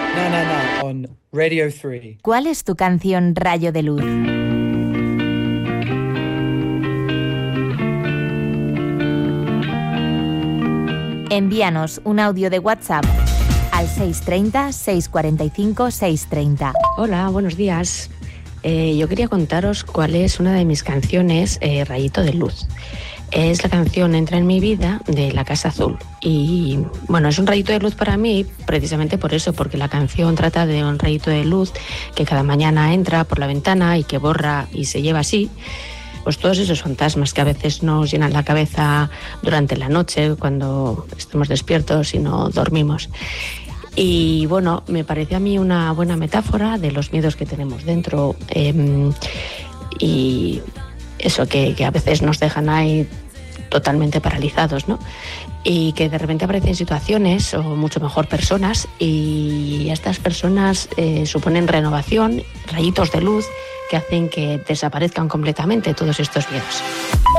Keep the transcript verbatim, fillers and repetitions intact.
No, no, no, on Radio tres. ¿Cuál es tu canción Rayo de Luz? Envíanos un audio de WhatsApp al seis tres cero, seis cuatro cinco, seis tres cero. Hola, buenos días. Eh, yo quería contaros cuál es una de mis canciones, eh, Rayito de Luz. Es la canción Entra en mi vida de La Casa Azul. Y bueno, es un rayito de luz para mí precisamente por eso, porque la canción trata de un rayito de luz que cada mañana entra por la ventana y que borra y se lleva así pues todos esos fantasmas que a veces nos llenan la cabeza durante la noche cuando estamos despiertos y no dormimos. Y bueno, me parece a mí una buena metáfora de los miedos que tenemos dentro eh, y eso que, que a veces nos dejan ahí totalmente paralizados, ¿no? Y que de repente aparecen situaciones o mucho mejor personas y estas personas eh, suponen renovación, rayitos de luz que hacen que desaparezcan completamente todos estos miedos.